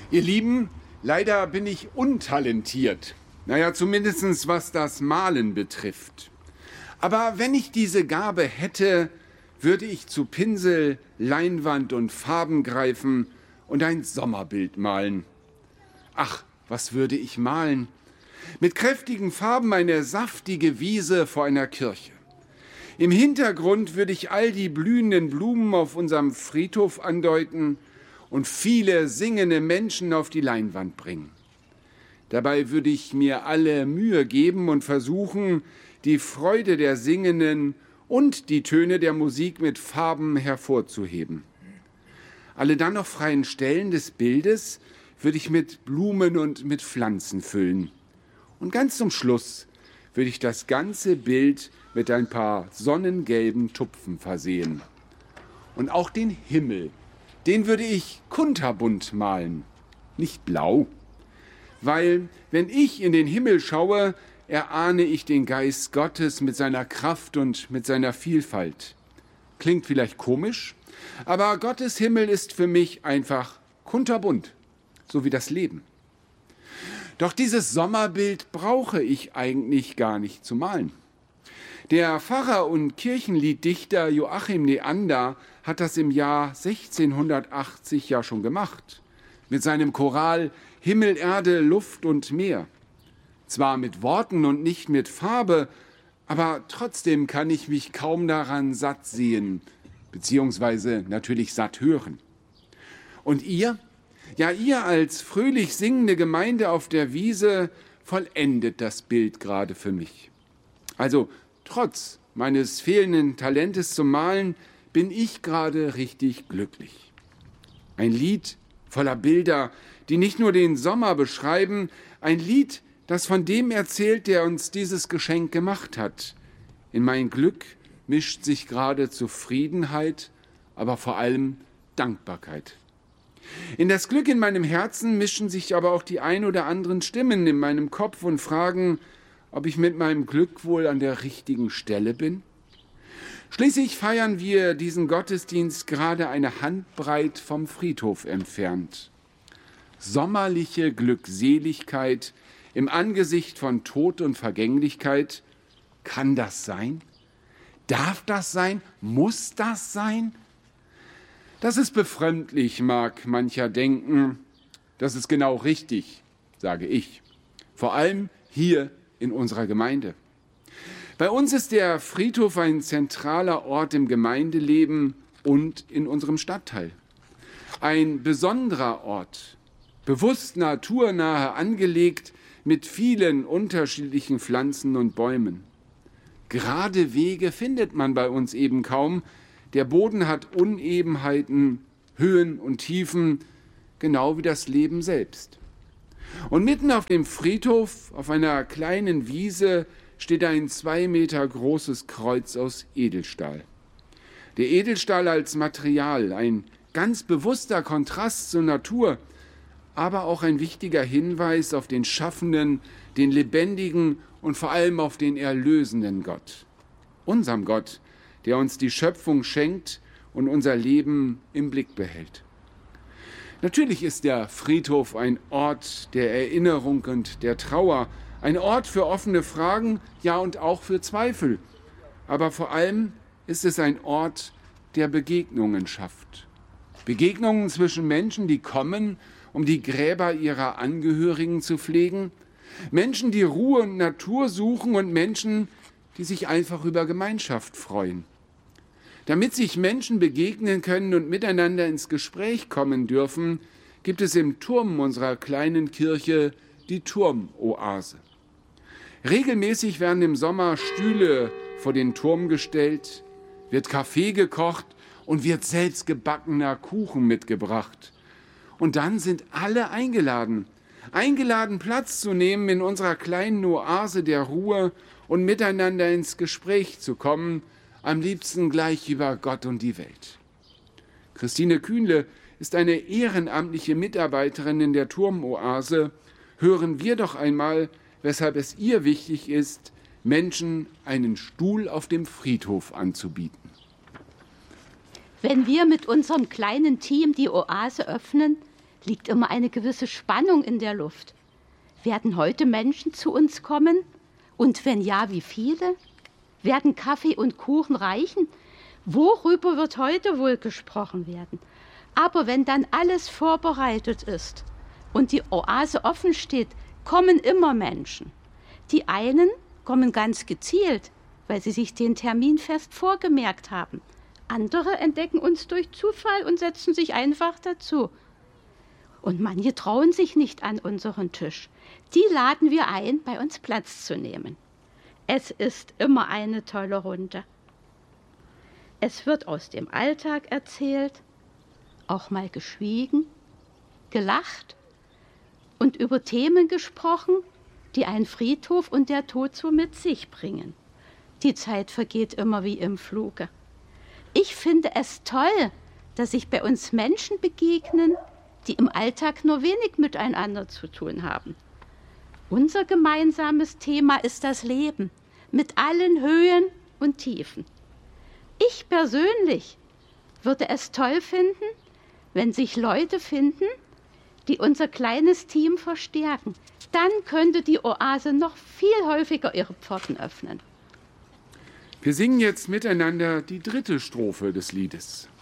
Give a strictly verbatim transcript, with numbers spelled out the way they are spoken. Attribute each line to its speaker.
Speaker 1: Ihr Lieben, leider bin ich untalentiert. Naja, zumindest was das Malen betrifft. Aber wenn ich diese Gabe hätte, würde ich zu Pinsel, Leinwand und Farben greifen und ein Sommerbild malen. Ach, was würde ich malen? Mit kräftigen Farben eine saftige Wiese vor einer Kirche. Im Hintergrund würde ich all die blühenden Blumen auf unserem Friedhof andeuten und viele singende Menschen auf die Leinwand bringen. Dabei würde ich mir alle Mühe geben und versuchen, die Freude der Singenden und die Töne der Musik mit Farben hervorzuheben. Alle dann noch freien Stellen des Bildes würde ich mit Blumen und mit Pflanzen füllen. Und ganz zum Schluss würde ich das ganze Bild mit ein paar sonnengelben Tupfen versehen. Und auch den Himmel, den würde ich kunterbunt malen, nicht blau. Weil, wenn ich in den Himmel schaue, erahne ich den Geist Gottes mit seiner Kraft und mit seiner Vielfalt. Klingt vielleicht komisch, aber Gottes Himmel ist für mich einfach kunterbunt, so wie das Leben. Doch dieses Sommerbild brauche ich eigentlich gar nicht zu malen. Der Pfarrer und Kirchenlieddichter Joachim Neander hat das im Jahr sechzehnhundertachtzig ja schon gemacht. Mit seinem Choral Himmel, Erde, Luft und Meer. Zwar mit Worten und nicht mit Farbe, aber trotzdem kann ich mich kaum daran satt sehen, beziehungsweise natürlich satt hören. Und ihr? Ja, ihr als fröhlich singende Gemeinde auf der Wiese vollendet das Bild gerade für mich. Also trotz meines fehlenden Talentes zum Malen bin ich gerade richtig glücklich. Ein Lied voller Bilder, die nicht nur den Sommer beschreiben, ein Lied, das von dem erzählt, der uns dieses Geschenk gemacht hat. In mein Glück mischt sich gerade Zufriedenheit, aber vor allem Dankbarkeit. In das Glück in meinem Herzen mischen sich aber auch die ein oder anderen Stimmen in meinem Kopf und fragen, ob ich mit meinem Glück wohl an der richtigen Stelle bin. Schließlich feiern wir diesen Gottesdienst gerade eine Handbreit vom Friedhof entfernt. Sommerliche Glückseligkeit im Angesicht von Tod und Vergänglichkeit. Kann das sein? Darf das sein? Muss das sein? Das ist befremdlich, mag mancher denken. Das ist genau richtig, sage ich. Vor allem hier in unserer Gemeinde. Bei uns ist der Friedhof ein zentraler Ort im Gemeindeleben und in unserem Stadtteil. Ein besonderer Ort, bewusst naturnahe angelegt, mit vielen unterschiedlichen Pflanzen und Bäumen. Gerade Wege findet man bei uns eben kaum. Der Boden hat Unebenheiten, Höhen und Tiefen, genau wie das Leben selbst. Und mitten auf dem Friedhof, auf einer kleinen Wiese, steht ein zwei Meter großes Kreuz aus Edelstahl. Der Edelstahl als Material, ein ganz bewusster Kontrast zur Natur, aber auch ein wichtiger Hinweis auf den schaffenden, den lebendigen und vor allem auf den erlösenden Gott. Unserem Gott, der uns die Schöpfung schenkt und unser Leben im Blick behält. Natürlich ist der Friedhof ein Ort der Erinnerung und der Trauer, ein Ort für offene Fragen, ja und auch für Zweifel. Aber vor allem ist es ein Ort, der Begegnungen schafft. Begegnungen zwischen Menschen, die kommen, um die Gräber ihrer Angehörigen zu pflegen, Menschen, die Ruhe und Natur suchen und Menschen, die sich einfach über Gemeinschaft freuen. Damit sich Menschen begegnen können und miteinander ins Gespräch kommen dürfen, gibt es im Turm unserer kleinen Kirche die Turmoase. Regelmäßig werden im Sommer Stühle vor den Turm gestellt, wird Kaffee gekocht und wird selbst gebackener Kuchen mitgebracht. Und dann sind alle eingeladen, eingeladen Platz zu nehmen in unserer kleinen Oase der Ruhe und miteinander ins Gespräch zu kommen, am liebsten gleich über Gott und die Welt. Christine Kühnle ist eine ehrenamtliche Mitarbeiterin in der Turmoase. Hören wir doch einmal, weshalb es ihr wichtig ist, Menschen einen Stuhl auf dem Friedhof anzubieten.
Speaker 2: Wenn wir mit unserem kleinen Team die Oase öffnen, liegt immer eine gewisse Spannung in der Luft. Werden heute Menschen zu uns kommen? Und wenn ja, wie viele? Werden Kaffee und Kuchen reichen? Worüber wird heute wohl gesprochen werden? Aber wenn dann alles vorbereitet ist und die Oase offen steht, kommen immer Menschen. Die einen kommen ganz gezielt, weil sie sich den Termin fest vorgemerkt haben. Andere entdecken uns durch Zufall und setzen sich einfach dazu. Und manche trauen sich nicht an unseren Tisch. Die laden wir ein, bei uns Platz zu nehmen. Es ist immer eine tolle Runde. Es wird aus dem Alltag erzählt, auch mal geschwiegen, gelacht und über Themen gesprochen, die ein Friedhof und der Tod so mit sich bringen. Die Zeit vergeht immer wie im Fluge. Ich finde es toll, dass sich bei uns Menschen begegnen, die im Alltag nur wenig miteinander zu tun haben. Unser gemeinsames Thema ist das Leben mit allen Höhen und Tiefen. Ich persönlich würde es toll finden, wenn sich Leute finden, die unser kleines Team verstärken. Dann könnte die Oase noch viel häufiger ihre Pforten öffnen.
Speaker 1: Wir singen jetzt miteinander die dritte Strophe des Liedes.